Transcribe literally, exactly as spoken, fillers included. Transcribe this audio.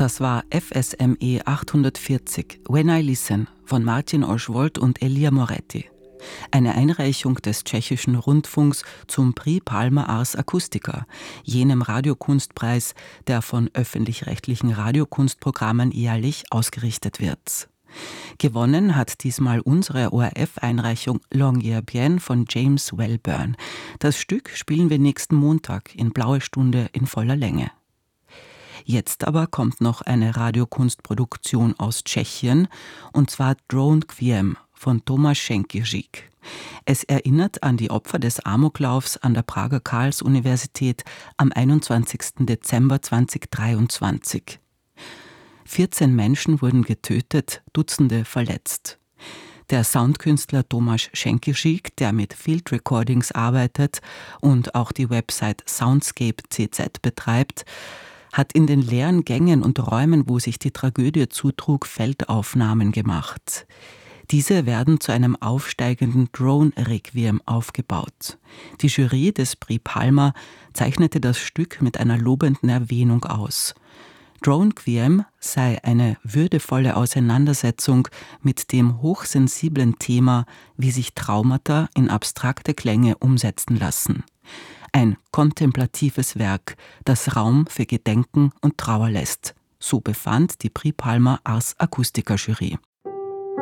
Das war F S M E achthundertvierzig, When I Listen von Martin Oschwoldt und Elia Moretti. Eine Einreichung des tschechischen Rundfunks zum Prix Palma Ars Acustica, jenem Radiokunstpreis, der von öffentlich-rechtlichen Radiokunstprogrammen jährlich ausgerichtet wird. Gewonnen hat diesmal unsere O R F-Einreichung L'Angers Bien von James Wellburn. Das Stück spielen wir nächsten Montag in Blaue Stunde in voller Länge. Jetzt aber kommt noch eine Radiokunstproduktion aus Tschechien, und zwar Drone Quiem von Tomáš Šenkyřík. Es erinnert an die Opfer des Amoklaufs an der Prager Karls-Universität am einundzwanzigsten Dezember zweitausenddreiundzwanzig. vierzehn Menschen wurden getötet, Dutzende verletzt. Der Soundkünstler Tomáš Šenkyřík, der mit Field Recordings arbeitet und auch die Website Soundscape Punkt c z betreibt, hat in den leeren Gängen und Räumen, wo sich die Tragödie zutrug, Feldaufnahmen gemacht. Diese werden zu einem aufsteigenden Drone-Requiem aufgebaut. Die Jury des Prix Palma zeichnete das Stück mit einer lobenden Erwähnung aus. Drone Quiem sei eine würdevolle Auseinandersetzung mit dem hochsensiblen Thema, wie sich Traumata in abstrakte Klänge umsetzen lassen. Ein kontemplatives Werk, das Raum für Gedenken und Trauer lässt. So befand die Prix Palma Ars Acustica Jury.